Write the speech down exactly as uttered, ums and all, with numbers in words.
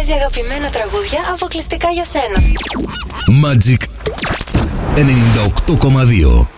παίζει αγαπημένα τραγούδια αποκλειστικά για σένα. Magic ενενήντα οκτώ κόμμα δύο.